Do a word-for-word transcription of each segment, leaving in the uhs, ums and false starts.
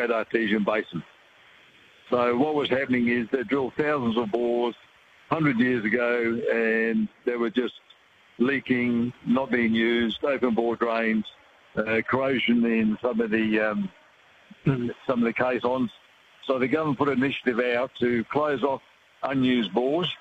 Great Artesian Basin. So what was happening is they drilled thousands of bores one hundred years ago, and they were just leaking, not being used, open bore drains, uh, corrosion in some of the um, some of the caissons. So the government put an initiative out to close off unused bores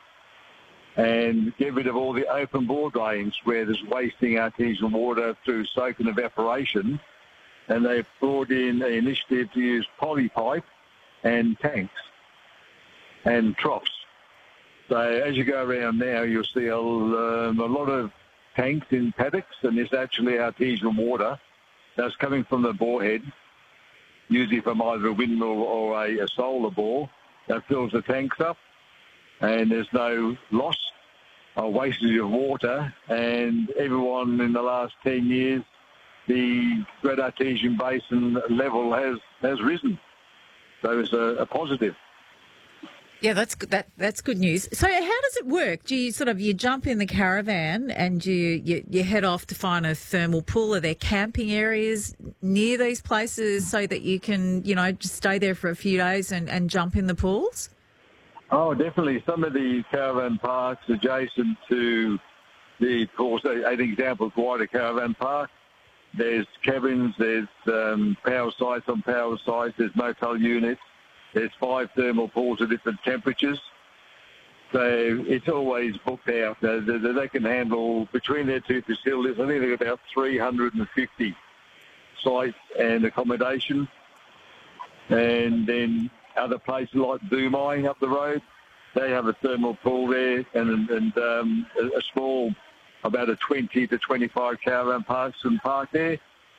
and get rid of all the open bore drains where there's wasting artesian water through soak and evaporation. And they've brought in an initiative to use polypipe and tanks and troughs. So as you go around now, you'll see a, um, a lot of tanks in paddocks, and it's actually artesian water that's coming from the borehead, usually from either a windmill or a, a solar bore, that fills the tanks up, and there's no loss or wastage of water. And everyone in the last ten years, the Great Artesian Basin level has, has risen. So it's a, a positive. Yeah, that's good. That that's good news. So, how does it work? Do you sort of you jump in the caravan and you, you you head off to find a thermal pool? Are there camping areas near these places so that you can, you know, just stay there for a few days and, and jump in the pools? Oh, definitely. Some of the caravan parks adjacent to the, of course, an example of Guida Caravan Park. There's cabins. There's um, power sites on power sites. There's motel units. There's five thermal pools at different temperatures. So it's always booked out. They, they, they can handle, between their two facilities, I think they've got about three hundred fifty sites and accommodation. And then other places like Boomai up the road, they have a thermal pool there and, and um, a, a small, about a twenty to twenty-five caravan parks and park there.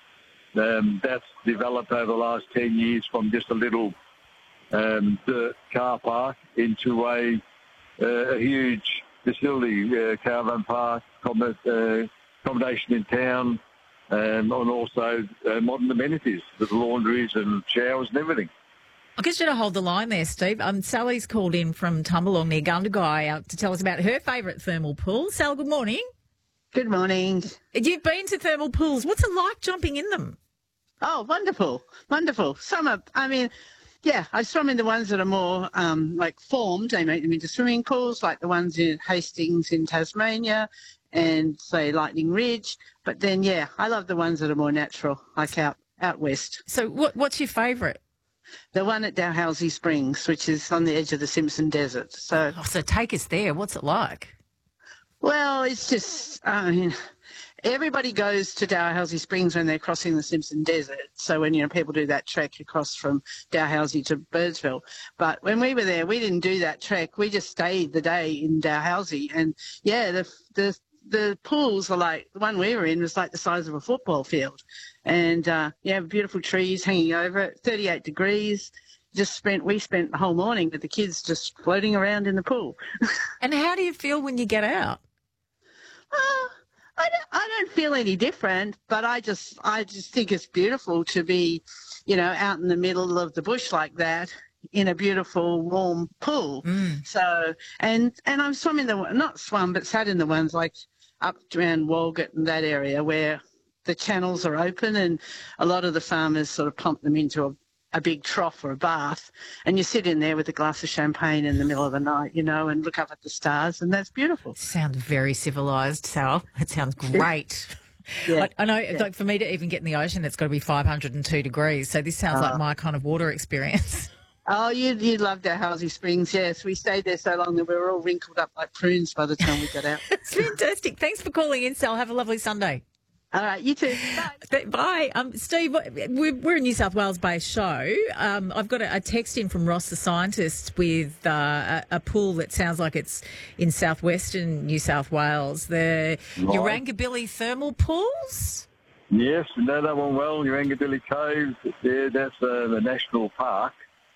Um, that's developed over the last ten years from just a little Um, the car park into a, uh, a huge facility, uh, caravan park, uh, accommodation in town, um, and also uh, modern amenities with laundries and showers and everything. I guess you to hold the line there, Steve. Um, Sally's called in from Tumbalong near Gundagai uh, to tell us about her favourite thermal pool. Sal, good morning. Good morning. You've been to thermal pools. What's it like jumping in them? Oh, wonderful, wonderful. Some are, I mean... Yeah, I swim in the ones that are more um, like formed. They make them into swimming pools, like the ones in Hastings in Tasmania and, say, Lightning Ridge. But then, yeah, I love the ones that are more natural, like out, out west. So what, what's your favourite? The one at Dalhousie Springs, which is on the edge of the Simpson Desert. So, oh, so take us there. What's it like? Well, it's just, I mean... Everybody goes to Dalhousie Springs when they're crossing the Simpson Desert. So when, you know, people do that trek across from Dalhousie to Birdsville. But when we were there, we didn't do that trek. We just stayed the day in Dalhousie. And, yeah, the the the pools are like, the one we were in was like the size of a football field. And, uh, yeah, beautiful trees hanging over it, thirty-eight degrees. Just spent, we spent the whole morning with the kids just floating around in the pool. And how do you feel when you get out? Oh, I don't, I don't feel any different, but I just I just think it's beautiful to be, you know, out in the middle of the bush like that in a beautiful warm pool. Mm. So and and I've swum in the not swum but sat in the ones like up around Walgett and that area where the channels are open and a lot of the farmers sort of pump them into a a big trough or a bath, and you sit in there with a glass of champagne in the middle of the night, you know, and look up at the stars, and that's beautiful. Sounds very civilised, Sal. It sounds great. Yeah. I, I know, yeah. like for me to even get in the ocean, it's got to be five hundred two degrees, so this sounds Oh. like my kind of water experience. Oh, you you loved Dalhousie Springs, yes. We stayed there so long that we were all wrinkled up like prunes by the time we got out. It's fantastic. Thanks for calling in, Sal. Have a lovely Sunday. All right, you too. Bye. Bye. Um, Steve, we're, we're a New South Wales-based show. Um, I've got a, a text in from Ross the scientist with uh, a, a pool that sounds like it's in southwestern New South Wales. The Right. Urangabilly thermal pools? Yes, you know that one well, Urangabilly Cove. Yeah, that's uh, the national park.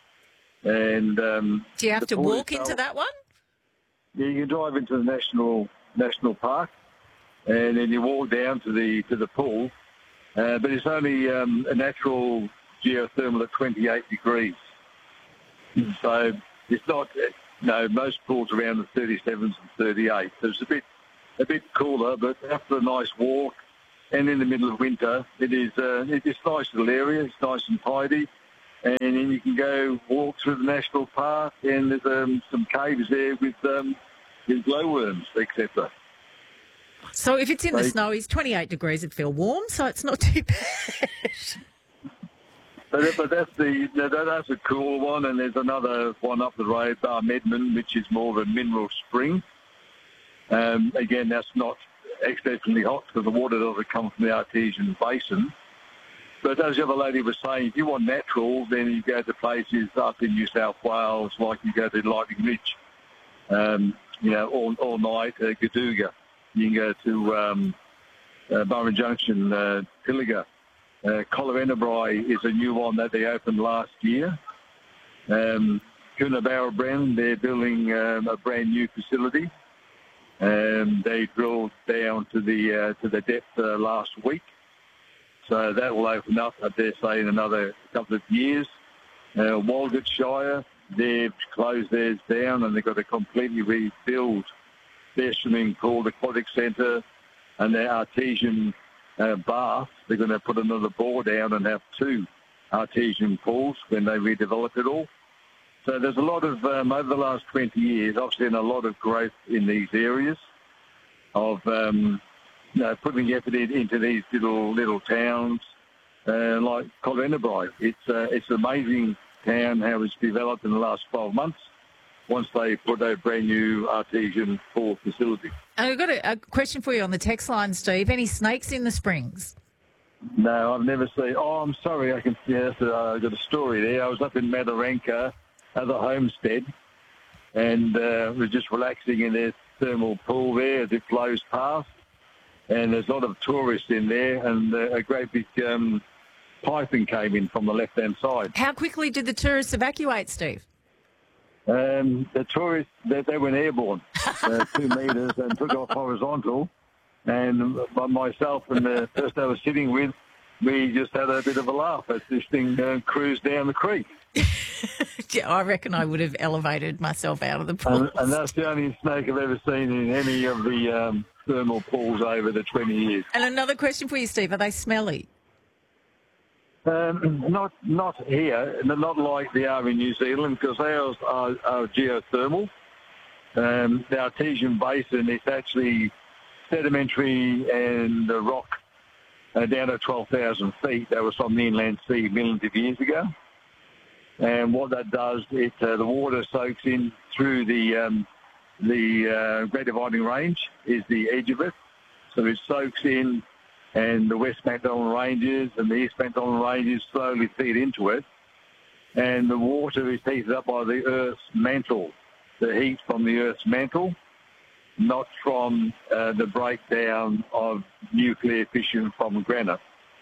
And um, Do you have to pool walk itself- into that one? Yeah, you can drive into the national national park, and then you walk down to the to the pool. Uh, but it's only um, a natural geothermal at twenty-eight degrees. So it's not. You know, most pools around the thirty-sevens and thirty-eight. So it's a bit a bit cooler, but after a nice walk, and in the middle of winter, it is uh, it's a nice little area. It's nice and tidy. and then you can go walk through the national park, and there's um, some caves there with, um, with glowworms, et cetera. So if it's in the They, snow, it's twenty-eight degrees, it'd feel warm, so it's not too bad. but, but that's the that, that's a cool one, and there's another one up the road, Bar Medman, which is more of a mineral spring. Um, again, that's not exceptionally hot because the water doesn't come from the artesian basin. But as the other lady was saying, if you want natural, then you go to places up in New South Wales, like you go to Lightning Ridge, um, you know, all, all night, uh, Gadooga. You can go to um, uh, Burren Junction, uh, Pilliga. Uh, Coolangatta is a new one that they opened last year. Um, Coonabarabran, they're building um, a brand new facility. Um, they drilled down to the uh, to the depth uh, last week. So that will open up, I dare say, in another couple of years. Uh, Walgett Shire, they've closed theirs down and they've got to completely rebuild their swimming pool, the aquatic centre, and their artesian uh, bath. They're going to put another bore down and have two artesian pools when they redevelop it all. So there's a lot of, um, over the last twenty years, I've seen a lot of growth in these areas of um, you know, putting effort in, into these little little towns uh, like Coolangatta. It's, uh, it's an amazing town how it's developed in the last twelve months. Once they put a brand new artesian pool facility. I've got a, a question for you on the text line, Steve. Any snakes in the springs? No, I've never seen. Oh, I'm sorry. I can. Yes, uh, I've got a story there. I was up in Mataranka at the homestead, and uh, we're just relaxing in their thermal pool there as it flows past. And there's a lot of tourists in there, and uh, a great big um, piping came in from the left-hand side. How quickly did the tourists evacuate, Steve? Um, the tourists, they, they went airborne, uh, two metres, and took off horizontal. And myself and the person I was sitting with, we just had a bit of a laugh as this thing uh, cruised down the creek. Yeah, I reckon I would have elevated myself out of the pool. And, and that's the only snake I've ever seen in any of the um, thermal pools over the twenty years. And another question for you, Steve. Are they smelly? Um, not not here, not like they are in New Zealand, because ours are, are geothermal. Um, the artesian basin is actually sedimentary and the rock uh, down at twelve thousand feet. That was from the inland sea millions of years ago. And what that does, it uh, the water soaks in through the um, the uh, Great Dividing Range is the edge of it, so it soaks in. And the West Macdonald Ranges and the East Macdonald Ranges slowly feed into it. And the water is heated up by the Earth's mantle, the heat from the Earth's mantle, not from uh, the breakdown of nuclear fission from granite.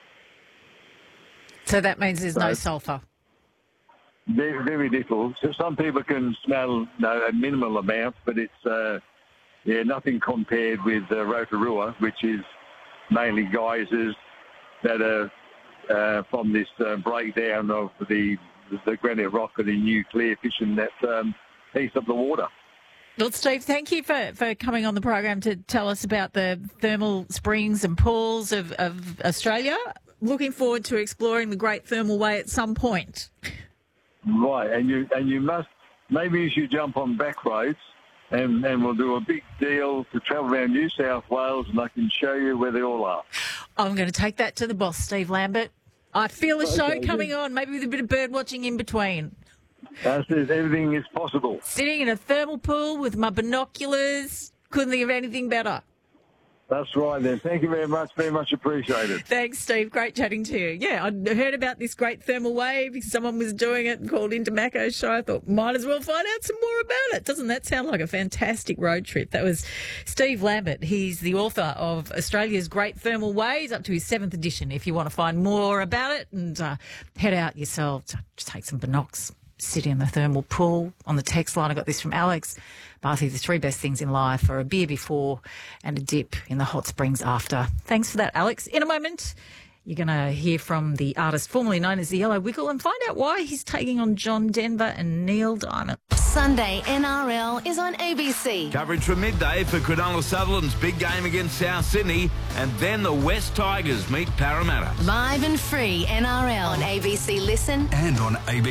So that means there's so no sulphur? Very, very little. So some people can smell you know, a minimal amount, but it's uh, yeah nothing compared with uh, Rotorua, which is mainly geysers that are uh, from this uh, breakdown of the the granite rock and the nuclear fission that um, heats up the water. Well, Steve, thank you for, for coming on the program to tell us about the thermal springs and pools of, of Australia. Looking forward to exploring the Great Thermal Way at some point. Right, and you and you must, maybe you should jump on back roads. And, and we'll do a big deal to travel around New South Wales, and I can show you where they all are. I'm going to take that to the boss, Steve Lambert. I feel a show okay, coming yeah. on, maybe with a bit of bird watching in between. That's it. Everything is possible. Sitting in a thermal pool with my binoculars. Couldn't think of anything better. That's right then. Thank you very much. Very much appreciated. Thanks, Steve. Great chatting to you. Yeah, I'd heard about this Great Thermal Wave because someone was doing it and called into Maco's show. I thought, might as well find out some more about it. Doesn't that sound like a fantastic road trip? That was Steve Lambert. He's the author of Australia's Great Thermal Way. He's up to his seventh edition. If you want to find more about it, and uh, head out yourself, just take some binocs. Sit in the thermal pool. On the text line, I got this from Alex. Barthy, the three best things in life are a beer before and a dip in the hot springs after. Thanks for that, Alex. In a moment, you're going to hear from the artist formerly known as the Yellow Wiggle and find out why he's taking on John Denver and Neil Diamond. Sunday N R L is on A B C. Coverage from midday for Cronulla Sutherland's big game against South Sydney, and then the West Tigers meet Parramatta. Live and free N R L on A B C Listen and on A B C.